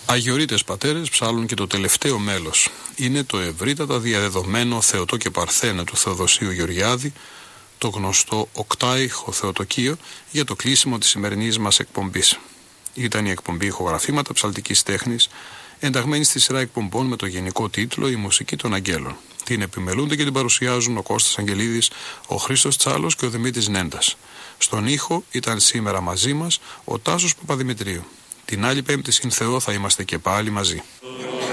Αγιορείτες πατέρες ψάλλουν και το τελευταίο μέλος. Είναι το ευρύτατα διαδεδομένο Θεοτό και Παρθένα του Θεοδοσίου Γεωργιάδη, το γνωστό οκτάηχο Θεοτοκείο για το κλείσιμο της σημερινής μας εκπομπής. Ήταν η εκπομπή ηχογραφήματα ψαλτικής τέχνης, ενταγμένη στη σειρά εκπομπών με το γενικό τίτλο «Η Μουσική των Αγγέλων». Την επιμελούνται και την παρουσιάζουν ο Κώστας Αγγελίδης, ο Χρήστος Τσάλος και ο Δημήτρης Νέντας. Στον ήχο ήταν σήμερα μαζί μας ο Τάσος Παπαδημητρίου. Την άλλη Πέμπτη συν Θεό θα είμαστε και πάλι μαζί.